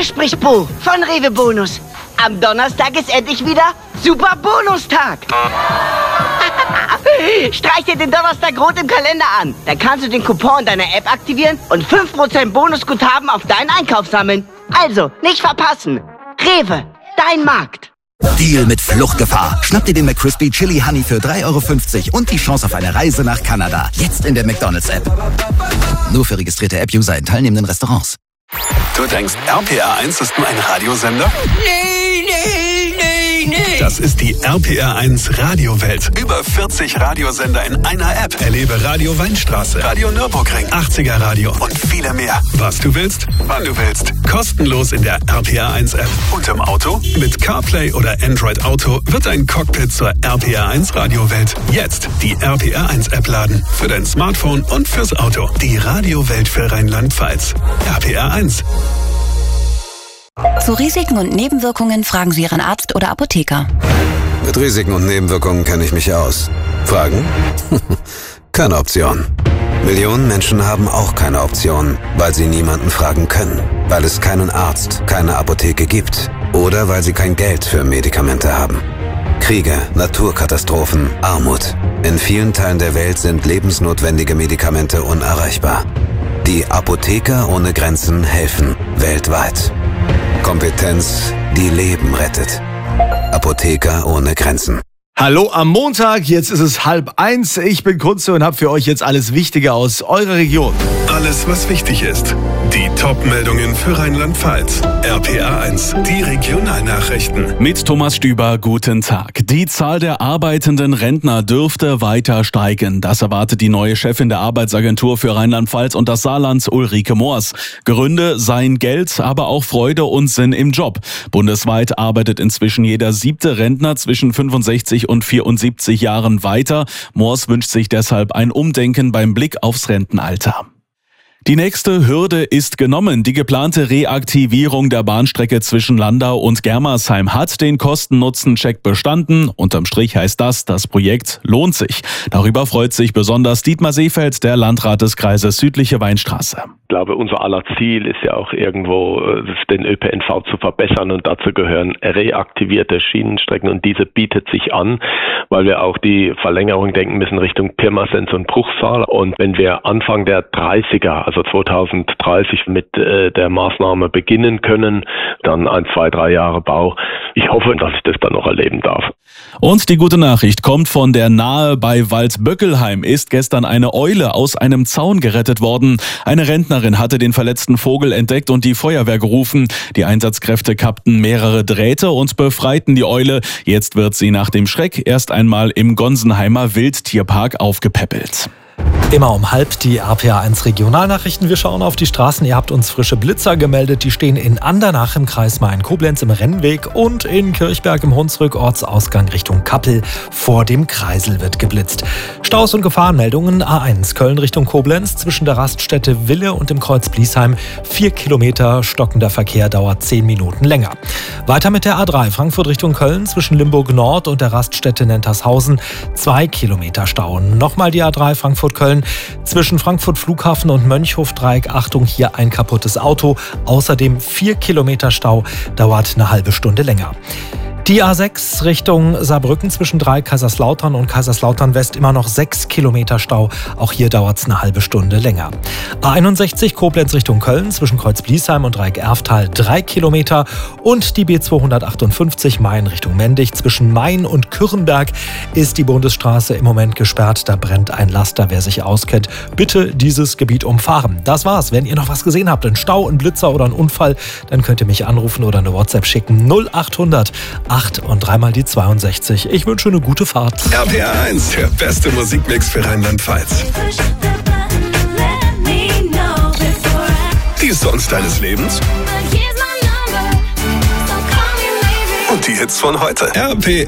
spricht Bo von Rewe Bonus. Am Donnerstag ist endlich wieder Super Bonustag. Streich dir den Donnerstag rot im Kalender an. Dann kannst du den Coupon in deiner App aktivieren und 5% Bonusguthaben auf deinen Einkauf sammeln. Also, nicht verpassen. Rewe, dein Markt. Deal mit Fluchtgefahr. Schnapp dir den McCrispy Chili Honey für 3,50 € und die Chance auf eine Reise nach Kanada. Jetzt in der McDonald's-App. Nur für registrierte App-User in teilnehmenden Restaurants. Du denkst, RPR1 ist nur ein Radiosender? Nee. Das ist die RPR1 Radiowelt. Über 40 Radiosender in einer App. Erlebe Radio Weinstraße, Radio Nürburgring, 80er Radio und viele mehr. Was du willst, wann du willst. Kostenlos in der RPR1 App. Und im Auto? Mit CarPlay oder Android Auto wird dein Cockpit zur RPR1 Radiowelt. Jetzt die RPR1 App laden. Für dein Smartphone und fürs Auto. Die Radiowelt für Rheinland-Pfalz. RPR1. Zu Risiken und Nebenwirkungen fragen Sie Ihren Arzt oder Apotheker. Mit Risiken und Nebenwirkungen kenne ich mich aus. Fragen? Keine Option. Millionen Menschen haben auch keine Option, weil sie niemanden fragen können, weil es keinen Arzt, keine Apotheke gibt oder weil sie kein Geld für Medikamente haben. Kriege, Naturkatastrophen, Armut. In vielen Teilen der Welt sind lebensnotwendige Medikamente unerreichbar. Die Apotheker ohne Grenzen helfen weltweit. Kompetenz, die Leben rettet. Apotheker ohne Grenzen. Hallo am Montag, jetzt ist es 12:30. Ich bin Kunze und habe für euch jetzt alles Wichtige aus eurer Region. Alles, was wichtig ist. Die Top-Meldungen für Rheinland-Pfalz. RPR1, die Regionalnachrichten. Mit Thomas Stüber, guten Tag. Die Zahl der arbeitenden Rentner dürfte weiter steigen. Das erwartet die neue Chefin der Arbeitsagentur für Rheinland-Pfalz und das Saarland, Ulrike Moors. Gründe seien Geld, aber auch Freude und Sinn im Job. Bundesweit arbeitet inzwischen jeder 7. Rentner zwischen 65 und 74 Jahren weiter. Moors wünscht sich deshalb ein Umdenken beim Blick aufs Rentenalter. Die nächste Hürde ist genommen. Die geplante Reaktivierung der Bahnstrecke zwischen Landau und Germersheim hat den Kosten-Nutzen-Check bestanden. Unterm Strich heißt das Projekt lohnt sich. Darüber freut sich besonders Dietmar Seefeld, der Landrat des Kreises Südliche Weinstraße. Ich glaube, unser aller Ziel ist ja auch irgendwo, den ÖPNV zu verbessern und dazu gehören reaktivierte Schienenstrecken und diese bietet sich an, weil wir auch die Verlängerung denken müssen Richtung Pirmasens und Bruchsal und wenn wir Anfang der 30er, also 2030 mit der Maßnahme beginnen können, dann 1, 2, 3 Jahre Bau. Ich hoffe, dass ich das dann noch erleben darf. Und die gute Nachricht kommt von der Nahe. Bei Waldböckelheim ist gestern eine Eule aus einem Zaun gerettet worden. Eine Rentnerin hatte den verletzten Vogel entdeckt und die Feuerwehr gerufen. Die Einsatzkräfte kappten mehrere Drähte und befreiten die Eule. Jetzt wird sie nach dem Schreck erst einmal im Gonsenheimer Wildtierpark aufgepäppelt. Immer um 12:30 die RPR1 Regionalnachrichten. Wir schauen auf die Straßen. Ihr habt uns frische Blitzer gemeldet. Die stehen in Andernach im Kreis Main-Koblenz im Rennweg und in Kirchberg im Hunsrück, Ortsausgang Richtung Kappel. Vor dem Kreisel wird geblitzt. Staus und Gefahrenmeldungen. A1 Köln Richtung Koblenz zwischen der Raststätte Wille und dem Kreuz Bliesheim. 4 Kilometer stockender Verkehr, dauert 10 Minuten länger. Weiter mit der A3 Frankfurt Richtung Köln zwischen Limburg Nord und der Raststätte Nentershausen. 2 Kilometer Stau. Nochmal die A3 Frankfurt-Köln zwischen Frankfurt Flughafen und Mönchhof-Dreieck. Achtung, hier ein kaputtes Auto. Außerdem 4 Kilometer Stau, dauert eine halbe Stunde länger. Die A6 Richtung Saarbrücken zwischen Kaiserslautern und Kaiserslautern West immer noch 6 Kilometer Stau. Auch hier dauert es eine halbe Stunde länger. A61 Koblenz Richtung Köln zwischen Kreuz Bliesheim und Dreieck-Erftal 3 Kilometer. Und die B258 Main Richtung Mendig zwischen Main und Kürrenberg ist die Bundesstraße im Moment gesperrt. Da brennt ein Laster. Wer sich auskennt, bitte dieses Gebiet umfahren. Das war's. Wenn ihr noch was gesehen habt, einen Stau, einen Blitzer oder einen Unfall, dann könnt ihr mich anrufen oder eine WhatsApp schicken. 0800 8 und 3 mal die 62. Ich wünsche eine gute Fahrt. RPR1, der beste Musikmix für Rheinland-Pfalz. Die Songs deines Lebens. Und die Hits von heute. RPR1.